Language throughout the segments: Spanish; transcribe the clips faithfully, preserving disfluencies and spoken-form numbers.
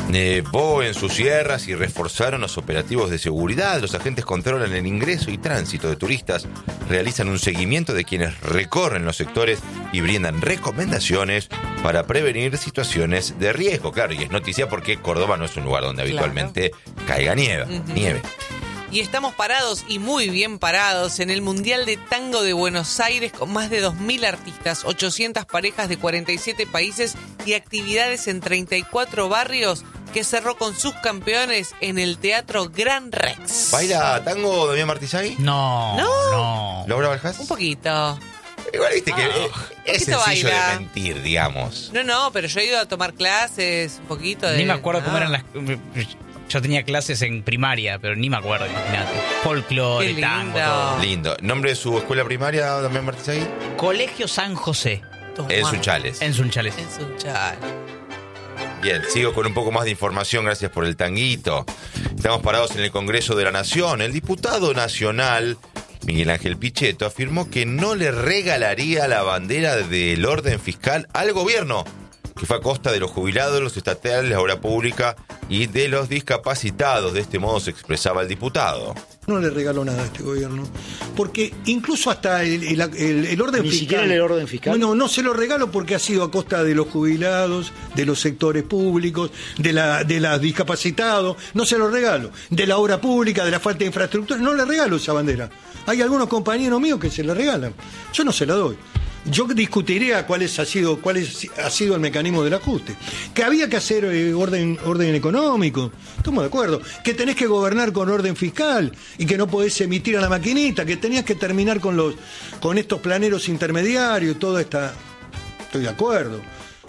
Nevó en sus sierras y reforzaron los operativos de seguridad. Los agentes controlan el ingreso y tránsito de turistas, realizan un seguimiento de quienes recorren los sectores y brindan recomendaciones para prevenir situaciones de riesgo. Claro, y es noticia porque Córdoba no es un lugar donde habitualmente claro. caiga nieve. Uh-huh. nieve. Y estamos parados y muy bien parados en el Mundial de Tango de Buenos Aires con más de dos mil artistas, ochocientas parejas de cuarenta y siete países y actividades en treinta y cuatro barrios que cerró con sus campeones en el Teatro Gran Rex. ¿Baila tango Damián Martizagui? No, no. no. ¿Laura Baljas? Un poquito. Igual viste que oh, es sencillo baila. de mentir, digamos. No, no, pero yo he ido a tomar clases un poquito de... Ni me acuerdo no. cómo eran las... Yo tenía clases en primaria, pero ni me acuerdo, imagínate. Folclore, tango, todo. Lindo. ¿Nombre de su escuela primaria, Damián Martizagui? Colegio San José. Toma. En Sunchales. En Sunchales. En Sunchales. Bien, sigo con un poco más de información, gracias por el tanguito. Estamos parados en el Congreso de la Nación. El diputado nacional, Miguel Ángel Pichetto, afirmó que no le regalaría la bandera del orden fiscal al gobierno, que fue a costa de los jubilados, los estatales, la obra pública y de los discapacitados. De este modo se expresaba el diputado. No le regaló nada a este gobierno, porque incluso hasta el, el, el, el orden Ni fiscal... siquiera el orden fiscal. No, no se lo regalo porque ha sido a costa de los jubilados, de los sectores públicos, de la de los discapacitados. No se lo regalo. De la obra pública, de la falta de infraestructura. No le regalo esa bandera. Hay algunos compañeros míos que se la regalan. Yo no se la doy. Yo discutiría cuál es, ha sido cuál es, ha sido el mecanismo del ajuste. Que había que hacer eh, orden orden económico, estamos de acuerdo. Que tenés que gobernar con orden fiscal y que no podés emitir a la maquinita, que tenías que terminar con los con estos planeros intermediarios, toda esta... Estoy de acuerdo.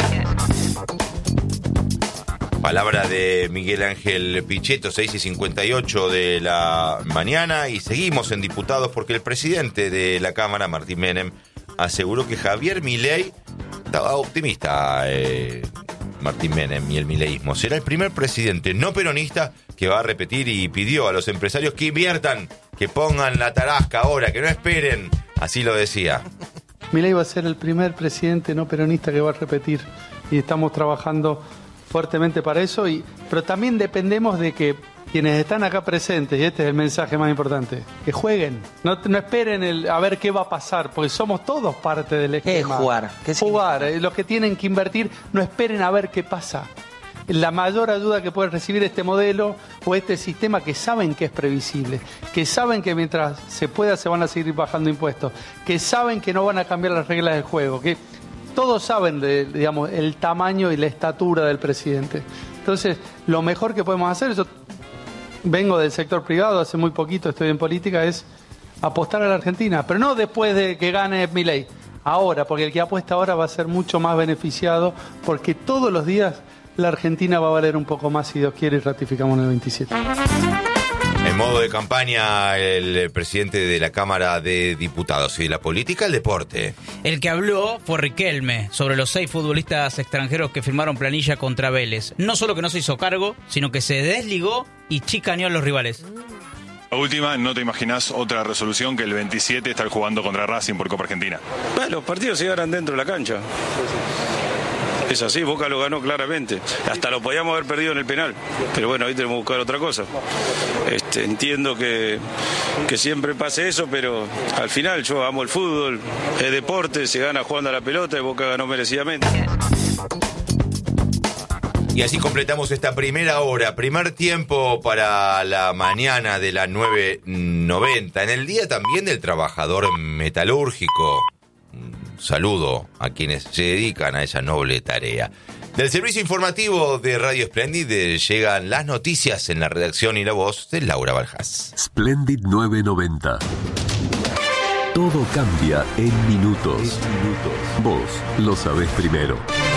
Palabra de Miguel Ángel Pichetto, seis y cincuenta y ocho de la mañana, y seguimos en diputados porque el presidente de la Cámara, Martín Menem, aseguró que Javier Milei, estaba optimista eh, Martín Menem y el mileísmo, será el primer presidente no peronista que va a repetir, y pidió a los empresarios que inviertan, que pongan la tarasca ahora, que no esperen, así lo decía. Milei va a ser el primer presidente no peronista que va a repetir y estamos trabajando fuertemente para eso, y pero también dependemos de que quienes están acá presentes, y este es el mensaje más importante, que jueguen, no, no esperen el, a ver qué va a pasar, porque somos todos parte del esquema. ¿Qué es jugar? ¿Qué jugar, eh, los que tienen que invertir, no esperen a ver qué pasa. La mayor ayuda que puede recibir este modelo o este sistema, que saben que es previsible, que saben que mientras se pueda se van a seguir bajando impuestos, que saben que no van a cambiar las reglas del juego, que todos saben de, digamos, el tamaño y la estatura del presidente. Entonces, lo mejor que podemos hacer, yo vengo del sector privado, hace muy poquito estoy en política, es apostar a la Argentina, pero no después de que gane Milei, ahora, porque el que apuesta ahora va a ser mucho más beneficiado, porque todos los días la Argentina va a valer un poco más, si Dios quiere, y ratificamos en el veintisiete. En modo de campaña, el presidente de la Cámara de Diputados, y de la política, el deporte. El que habló fue Riquelme sobre los seis futbolistas extranjeros que firmaron planilla contra Vélez. No solo que no se hizo cargo, sino que se desligó y chicaneó a los rivales. La última, no te imaginás otra resolución que el veintisiete estar jugando contra Racing por Copa Argentina. Bueno, los partidos se ganan dentro de la cancha. Es así, Boca lo ganó claramente. Hasta lo podíamos haber perdido en el penal. Pero bueno, ahí tenemos que buscar otra cosa. Este, entiendo que, que siempre pase eso, pero al final yo amo el fútbol, es deporte, se gana jugando a la pelota y Boca ganó merecidamente. Y así completamos esta primera hora, primer tiempo para la mañana de la nueve noventa, en el Día también del Trabajador Metalúrgico. Saludo a quienes se dedican a esa noble tarea. Del servicio informativo de Radio Splendid llegan las noticias en la redacción y la voz de Laura Baljas. Splendid nueve noventa. Todo cambia en minutos. En minutos. Vos lo sabés primero.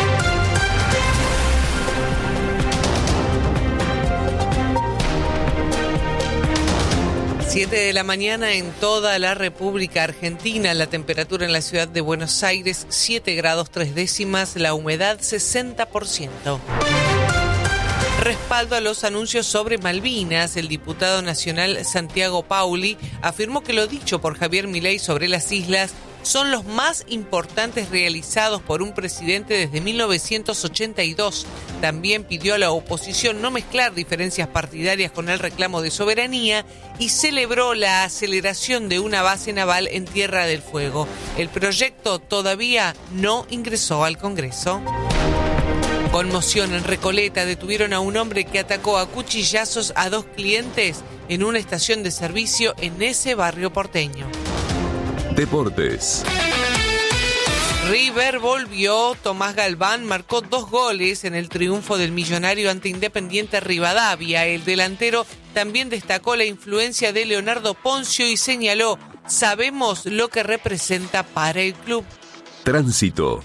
siete de la mañana en toda la República Argentina. La temperatura en la ciudad de Buenos Aires, siete grados tres décimas. La humedad, sesenta por ciento. Respaldo a los anuncios sobre Malvinas. El diputado nacional Santiago Pauli afirmó que lo dicho por Javier Milei sobre las islas son los más importantes realizados por un presidente desde mil novecientos ochenta y dos. También pidió a la oposición no mezclar diferencias partidarias con el reclamo de soberanía y celebró la aceleración de una base naval en Tierra del Fuego. El proyecto todavía no ingresó al Congreso. Conmoción en Recoleta, detuvieron a un hombre que atacó a cuchillazos a dos clientes en una estación de servicio en ese barrio porteño. Deportes. River volvió, Tomás Galván marcó dos goles en el triunfo del Millonario ante Independiente Rivadavia. El delantero también destacó la influencia de Leonardo Poncio y señaló: sabemos lo que representa para el club. Tránsito.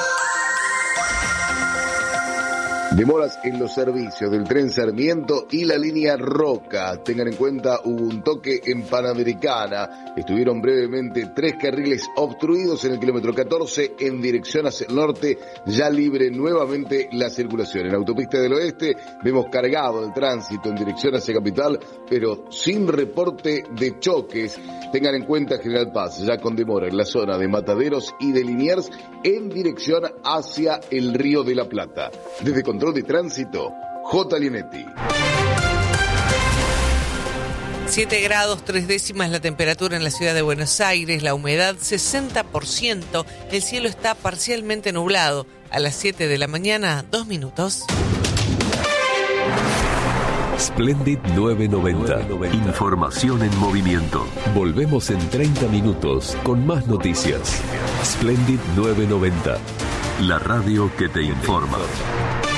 Demoras en los servicios del tren Sarmiento y la línea Roca. Tengan en cuenta, hubo un toque en Panamericana. Estuvieron brevemente tres carriles obstruidos en el kilómetro catorce en dirección hacia el norte. Ya libre nuevamente la circulación. En Autopista del Oeste vemos cargado el tránsito en dirección hacia Capital, pero sin reporte de choques. Tengan en cuenta General Paz, ya con demora en la zona de Mataderos y de Liniers en dirección hacia el Río de la Plata. Desde Control de Tránsito, J. Lienetti. siete grados, tres décimas la temperatura en la ciudad de Buenos Aires, la humedad sesenta por ciento, el cielo está parcialmente nublado. A las siete de la mañana, dos minutos. Splendid novecientos noventa. Información en movimiento. Volvemos en treinta minutos con más noticias. Splendid novecientos noventa. La radio que te informa.